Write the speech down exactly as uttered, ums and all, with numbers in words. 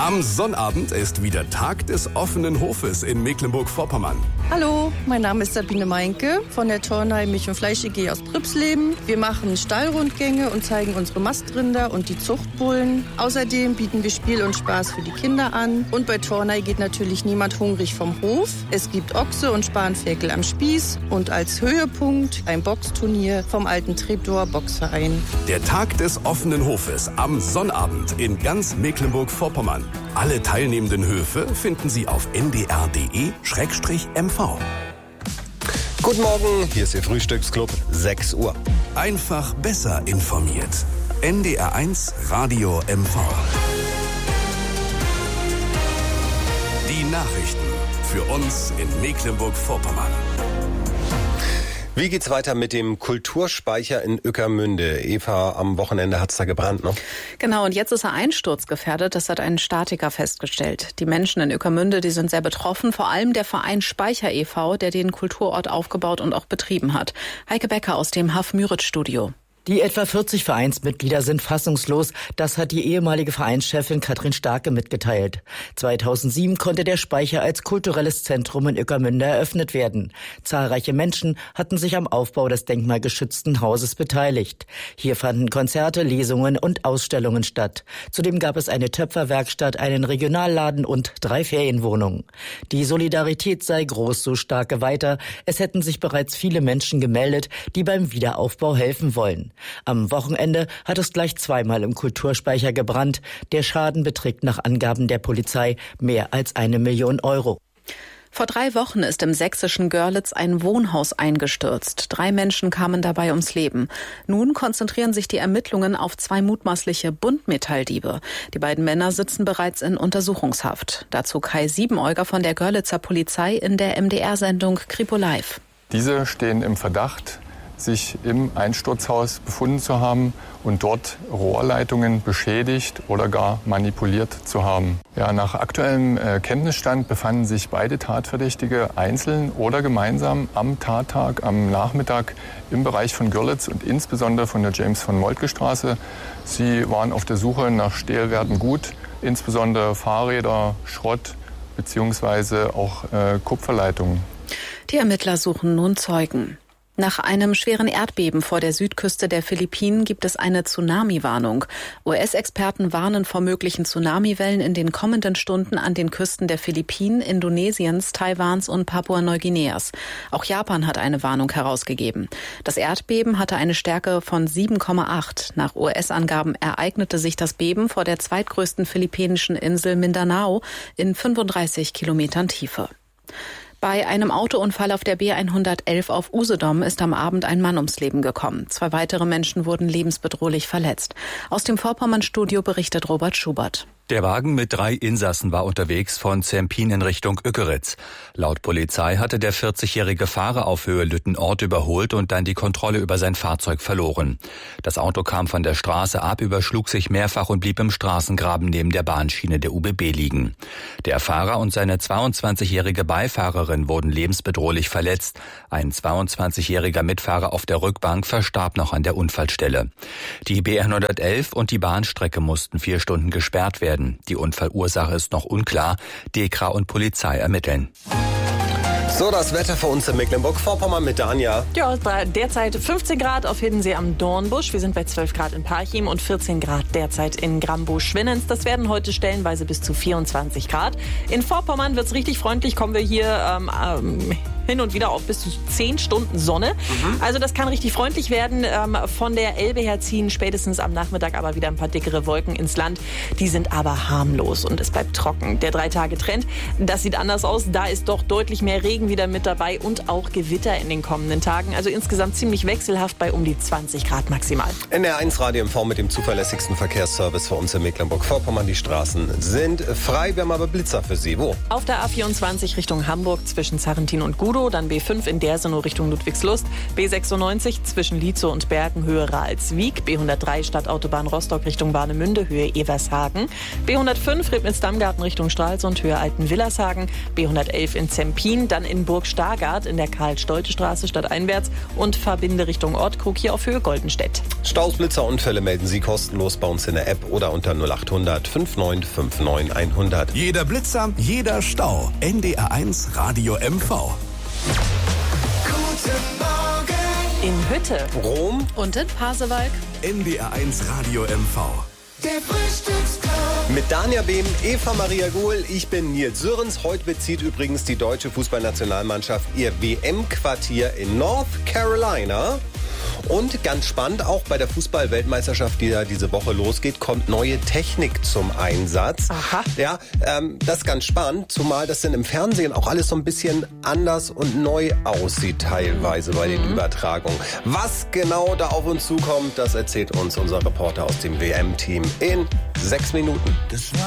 Am Sonnabend ist wieder Tag des offenen Hofes in Mecklenburg-Vorpommern. Hallo, mein Name ist Sabine Meinke von der Turnhallen Milch und Fleisch E G aus Pripsleben. Wir machen Stallrundgänge und zeigen unsere Mastrinder und die Zuchtbullen. Außerdem bieten wir Spiel und Spaß für die Kinder an. Und bei Turnhallen geht natürlich niemand hungrig vom Hof. Es gibt Ochse und Spanferkel am Spieß und als Höhepunkt ein Boxturnier vom alten Treptower Boxverein. Der Tag des offenen Hofes am Sonnabend in ganz Mecklenburg-Vorpommern. Alle teilnehmenden Höfe finden Sie auf n d r punkt d e slash m v. Guten Morgen, hier ist Ihr Frühstücksclub, sechs Uhr. Einfach besser informiert. N D R eins Radio M V. Die Nachrichten für uns in Mecklenburg-Vorpommern. Wie geht's weiter mit dem Kulturspeicher in Ueckermünde? Eva, am Wochenende hat's da gebrannt, ne? Genau, und jetzt ist er einsturzgefährdet. Das hat ein Statiker festgestellt. Die Menschen in Ueckermünde, die sind sehr betroffen. Vor allem der Verein Speicher e V, der den Kulturort aufgebaut und auch betrieben hat. Heike Becker aus dem Haff-Müritz-Studio. Die etwa vierzig Vereinsmitglieder sind fassungslos. Das hat die ehemalige Vereinschefin Katrin Starke mitgeteilt. zweitausendsieben konnte der Speicher als kulturelles Zentrum in Ueckermünde eröffnet werden. Zahlreiche Menschen hatten sich am Aufbau des denkmalgeschützten Hauses beteiligt. Hier fanden Konzerte, Lesungen und Ausstellungen statt. Zudem gab es eine Töpferwerkstatt, einen Regionalladen und drei Ferienwohnungen. Die Solidarität sei groß, so Starke weiter. Es hätten sich bereits viele Menschen gemeldet, die beim Wiederaufbau helfen wollen. Am Wochenende hat es gleich zweimal im Kulturspeicher gebrannt. Der Schaden beträgt nach Angaben der Polizei mehr als eine Million Euro. Vor drei Wochen ist im sächsischen Görlitz ein Wohnhaus eingestürzt. Drei Menschen kamen dabei ums Leben. Nun konzentrieren sich die Ermittlungen auf zwei mutmaßliche Buntmetalldiebe. Die beiden Männer sitzen bereits in Untersuchungshaft. Dazu Kai Siebenäuger von der Görlitzer Polizei in der M D R-Sendung Kripo Live. Diese stehen im Verdacht, sich im Einsturzhaus befunden zu haben und dort Rohrleitungen beschädigt oder gar manipuliert zu haben. Ja, nach aktuellem äh, Kenntnisstand befanden sich beide Tatverdächtige einzeln oder gemeinsam am Tattag, am Nachmittag im Bereich von Görlitz und insbesondere von der James-von-Moltke-Straße. Sie waren auf der Suche nach Stählwerten Gut, insbesondere Fahrräder, Schrott bzw. auch äh, Kupferleitungen. Die Ermittler suchen nun Zeugen. Nach einem schweren Erdbeben vor der Südküste der Philippinen gibt es eine Tsunami-Warnung. U S-Experten warnen vor möglichen Tsunamiwellen in den kommenden Stunden an den Küsten der Philippinen, Indonesiens, Taiwans und Papua-Neuguineas. Auch Japan hat eine Warnung herausgegeben. Das Erdbeben hatte eine Stärke von sieben Komma acht. Nach U S-Angaben ereignete sich das Beben vor der zweitgrößten philippinischen Insel Mindanao in fünfunddreißig Kilometern Tiefe. Bei einem Autounfall auf der B hundertelf auf Usedom ist am Abend ein Mann ums Leben gekommen. Zwei weitere Menschen wurden lebensbedrohlich verletzt. Aus dem Vorpommern-Studio berichtet Robert Schubert. Der Wagen mit drei Insassen war unterwegs von Zempin in Richtung Ueckeritz. Laut Polizei hatte der vierzigjährige Fahrer auf Höhe Lüttenort überholt und dann die Kontrolle über sein Fahrzeug verloren. Das Auto kam von der Straße ab, überschlug sich mehrfach und blieb im Straßengraben neben der Bahnschiene der U B B liegen. Der Fahrer und seine zweiundzwanzigjährige Beifahrerin wurden lebensbedrohlich verletzt. Ein zweiundzwanzigjähriger Mitfahrer auf der Rückbank verstarb noch an der Unfallstelle. Die B hundertelf und die Bahnstrecke mussten vier Stunden gesperrt werden. Die Unfallursache ist noch unklar. Dekra und Polizei ermitteln. So, das Wetter für uns in Mecklenburg-Vorpommern mit Anja. Ja, derzeit fünfzehn Grad auf Hiddensee am Dornbusch. Wir sind bei zwölf Grad in Parchim und vierzehn Grad derzeit in Grambusch-Schwinens. Das werden heute stellenweise bis zu vierundzwanzig Grad. In Vorpommern wird es richtig freundlich. Kommen wir hier ähm, ähm, hin und wieder auf bis zu zehn Stunden Sonne. Mhm. Also das kann richtig freundlich werden. Ähm, von der Elbe her ziehen spätestens am Nachmittag aber wieder ein paar dickere Wolken ins Land. Die sind aber harmlos und es bleibt trocken. Der Drei-Tage-Trend, das sieht anders aus. Da ist doch deutlich mehr Regen wieder mit dabei und auch Gewitter in den kommenden Tagen. Also insgesamt ziemlich wechselhaft bei um die zwanzig Grad maximal. N D R eins Radio M V mit dem zuverlässigsten Verkehrsservice für uns in Mecklenburg-Vorpommern. Die Straßen sind frei. Wir haben aber Blitzer für Sie. Wo? Auf der A vierundzwanzig Richtung Hamburg zwischen Sarrentin und Gudow. Budow, dann B fünf in Dersenow Richtung Ludwigslust, B sechsundneunzig zwischen Lietzow und Bergen Höhe Ralswiek, B hundertdrei Stadtautobahn Rostock Richtung Warnemünde Höhe Evershagen, B hundertfünf Ribnitz-Dammgarten Richtung Stralsund Höhe Altenwillershagen, B hundertelf in Zempin, dann in Burg-Stargard in der Karl-Stolte-Straße stadteinwärts und Verbinde Richtung Ortkrug hier auf Höhe Goldenstedt. Staus, Blitzer, Unfälle melden Sie kostenlos bei uns in der App oder unter null acht hundert fünfundneunzig neunundfünfzig hundert. Jeder Blitzer, jeder Stau. N D R eins Radio M V. Guten Morgen. In Hütte, Rom Und in Pasewalk. N D R eins Radio M V. Der Frühstücksclub. mit Dania Behm, Eva Maria Gohl, ich bin Nils Sürrens. Heute bezieht übrigens die deutsche Fußballnationalmannschaft ihr W M-Quartier in North Carolina. Und ganz spannend, auch bei der Fußball-Weltmeisterschaft, die ja diese Woche losgeht, kommt neue Technik zum Einsatz. Aha. Ja, ähm, das ist ganz spannend, zumal das dann im Fernsehen auch alles so ein bisschen anders und neu aussieht teilweise bei den Übertragungen. Was genau da auf uns zukommt, das erzählt uns unser Reporter aus dem W M-Team in sechs Minuten. Das war